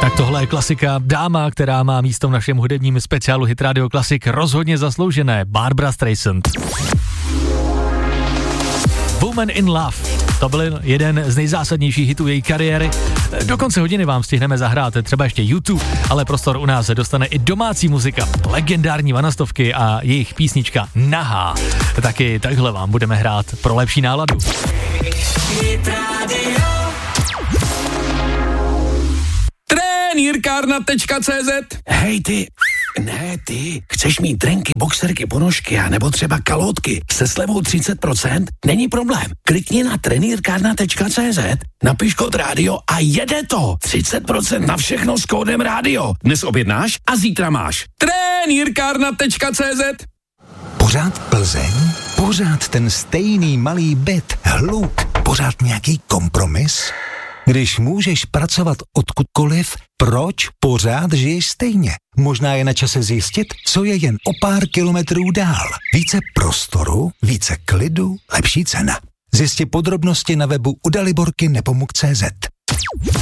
Tak tohle je klasika, dáma, která má místo v našem hudebním speciálu Hit Radio Classic, rozhodně zasloužené, Barbra Streisand. Woman in Love, to byl jeden z nejzásadnějších hitů její kariéry. Do konce hodiny vám stihneme zahrát třeba ještě YouTube, ale prostor u nás dostane i domácí muzika, legendární Vanastovky a jejich písnička Nahá. Taky takhle vám budeme hrát pro lepší náladu. Trenýrkárna.cz. Hej ty, ne ty, chceš mít trenky, boxerky, ponožky a nebo třeba kalhotky se slevou 30%? Není problém. Klikni na trenýrkárna.cz, napiš kód rádio a jede to. 30% na všechno s kódem rádio. Dnes objednáš a zítra máš. Trenýrkárna.cz. Pořád Plzeň? Pořád ten stejný malý byt, hluk, pořád nějaký kompromis? Když můžeš pracovat odkudkoliv, proč pořád žiješ stejně? Možná je na čase zjistit, co je jen o pár kilometrů dál. Více prostoru, více klidu, lepší cena. Zjisти podrobnosti na webu udaliborky.cz.